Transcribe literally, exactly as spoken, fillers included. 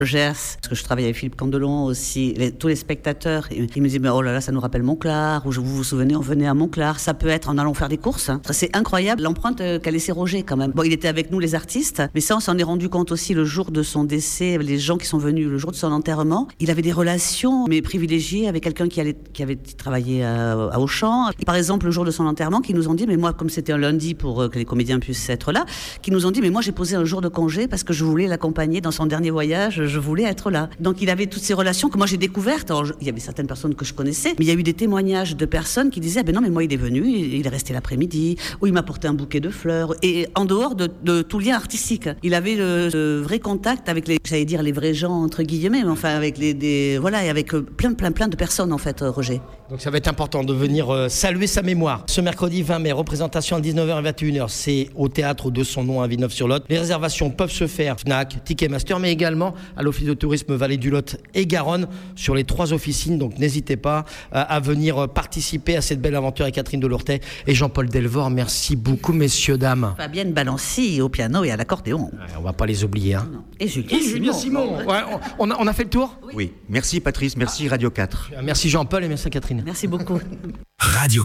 Gers, parce que je travaille avec Philippe Candelon aussi, les, tous les spectateurs, ils, ils me disent mais oh là là, ça nous rappelle Montclar, ou je, vous vous souvenez, on venait à Montclar, ça peut être en allant faire des courses. Hein. C'est incroyable l'empreinte qu'a laissé Roger quand même. Bon, il était avec nous les artistes, mais ça on s'en est rendu compte aussi le jour de son décès, les gens qui sont venus le jour de son enterrement, il avait des relations mais privilégiées avec quelqu'un qui, allait, qui avait travaillé à, à Auchan. Et par exemple le jour de son enterrement, qui nous ont dit, mais moi comme c'était un lundi pour que les comédiens puissent être là, qui nous ont dit mais moi j'ai posé un jour de congé parce que je voulais l'accompagner dans son dernier voyage. Je voulais être là. Donc il avait toutes ces relations que moi j'ai découvertes. Alors, je, il y avait certaines personnes que je connaissais, mais il y a eu des témoignages de personnes qui disaient ah ben non mais moi il est venu, il, il est resté l'après-midi, ou il m'a apporté un bouquet de fleurs. Et en dehors de, de tout lien artistique, il avait le, le vrai contact avec les, j'allais dire les vrais gens entre guillemets, mais enfin avec les, des, voilà, et avec plein plein plein de personnes en fait, Roger. Donc ça va être important de venir euh, saluer sa mémoire. Ce mercredi vingt mai, représentation à dix-neuf heures et vingt et une heures, c'est au théâtre de son nom à Villeneuve-sur-Lot. Les réservations peuvent se faire Fnac, Ticketmaster, mais également à l'Office de tourisme Vallée du Lot et Garonne sur les trois officines. Donc n'hésitez pas euh, à venir participer à cette belle aventure avec Catherine Delortet et Jean-Paul Delvort. Merci beaucoup, messieurs, dames. Fabienne Balancy au piano et à l'accordéon. Ouais, on va pas les oublier. Hein. Et Julien, et Julien Simon. Simon. Ouais, on, on, a, on a fait le tour ? Oui. Oui. Merci Patrice, merci Radio quatre. Merci Jean-Paul et merci Catherine. Merci beaucoup. Radio